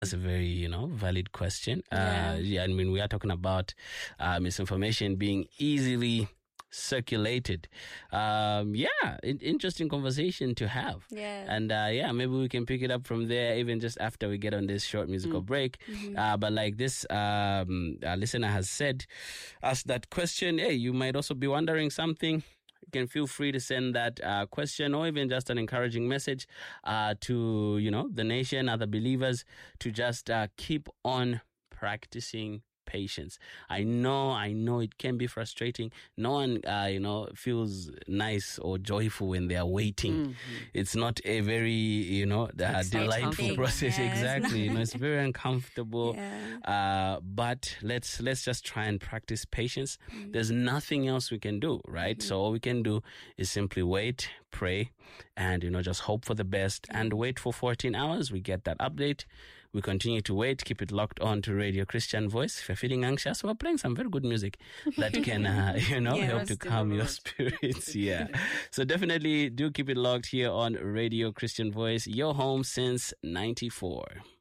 That's a very, valid question. I mean, we are talking about misinformation being easily circulated. Interesting conversation to have. Yeah. And maybe we can pick it up from there, even just after we get on this short musical break. But like this listener has said, ask that question. Hey, you might also be wondering something. You can feel free to send that question or even just an encouraging message to, the nation, other believers, to just keep on practicing patience. I know it can be frustrating. No one, feels nice or joyful when they are waiting. It's not a very, delightful process. Yes. Exactly. It's very uncomfortable. Yeah. But let's just try and practice patience. There's nothing else we can do, right? So all we can do is simply wait, pray, and, just hope for the best and wait for 14 hours. We get that update. We continue to wait. Keep it locked on to Radio Christian Voice. If you're feeling anxious, we're playing some very good music that can, help to calm your spirits. Yeah. So definitely do keep it locked here on Radio Christian Voice, your home since 94.